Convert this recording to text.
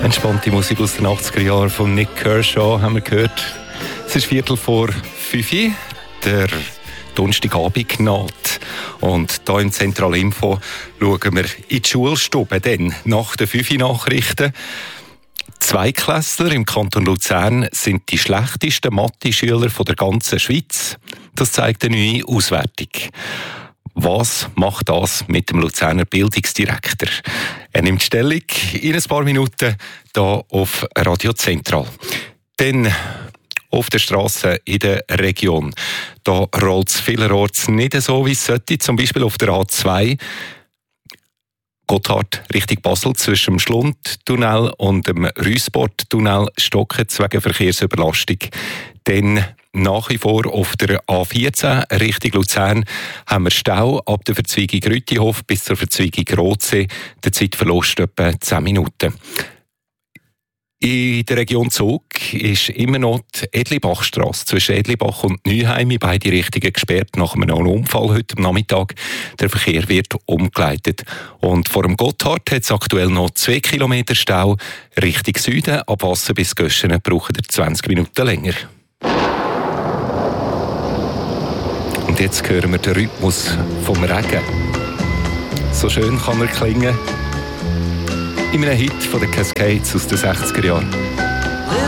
Entspannte Musik aus den 80er Jahren von Nik Kershaw haben wir gehört. Es ist 5:45, der Donnerstagabend naht. Und hier im Zentral Info schauen wir in die Schulstube, denn nach den 5-Nachrichten. Zweiklässler im Kanton Luzern sind die schlechtesten Mathe-Schüler der ganzen Schweiz. Das zeigt eine neue Auswertung. Was macht das mit dem Luzerner Bildungsdirektor? Er nimmt Stellung in ein paar Minuten hier auf Radio Zentral. Denn auf der Straße in der Region, da rollt es vielerorts nicht so, wie es sollte. Zum Beispiel auf der A2 Gotthard Richtung Basel zwischen dem Schlundtunnel und dem Rüssporttunnel stocken wegen Verkehrsüberlastung. Dann nach wie vor auf der A14 Richtung Luzern haben wir Stau ab der Verzweigung Rüttihof bis zur Verzweigung Rotsee. Der Zeitverlust etwa 10 Minuten. In der Region Zug ist immer noch die Edlibachstrasse zwischen Edlibach und Neuheim in beide Richtungen gesperrt nach einem Unfall heute am Nachmittag. Der Verkehr wird umgeleitet. Und vor dem Gotthard hat es aktuell noch 2 Kilometer Stau Richtung Süden. Ab Wasser bis Göschen braucht ihr 20 Minuten länger. Und jetzt hören wir den Rhythmus vom Regen. So schön kann er klingen. In einem Hit von den Cascades aus den 60er Jahren.